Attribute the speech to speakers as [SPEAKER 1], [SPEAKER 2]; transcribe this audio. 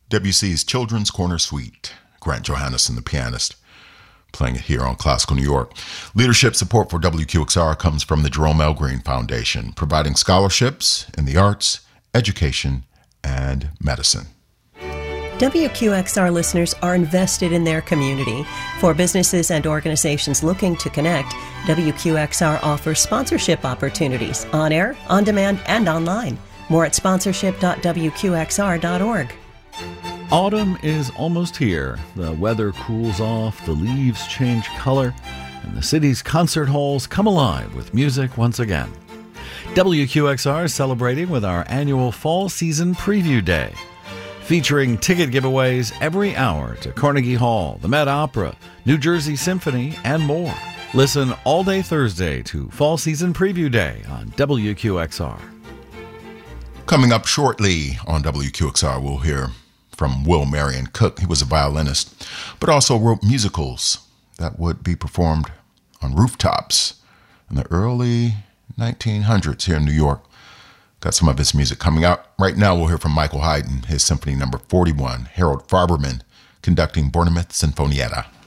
[SPEAKER 1] Debussy's Children's Corner Suite. Grant Johannesson, the pianist, playing it here on Classical New York. Leadership support for WQXR comes from the Jerome L. Green Foundation, providing scholarships in the arts, education, and medicine.
[SPEAKER 2] WQXR listeners are invested in their community. For businesses and organizations looking to connect, WQXR offers sponsorship opportunities on air, on demand, and online. More at sponsorship.wqxr.org.
[SPEAKER 3] Autumn is almost here. The weather cools off, the leaves change color, and the city's concert halls come alive with music once again. WQXR is celebrating with our annual Fall Season Preview Day, featuring ticket giveaways every hour to Carnegie Hall, the Met Opera, New Jersey Symphony, and more. Listen all day Thursday to Fall Season Preview Day on WQXR.
[SPEAKER 1] Coming up shortly on WQXR, we'll hear from Will Marion Cook. He was a violinist, but also wrote musicals that would be performed on rooftops in the early 1900s here in New York. Got some of his music coming out. Right now, we'll hear from Michael Haydn, his Symphony No. 41, Harold Farberman conducting Bournemouth Sinfonietta.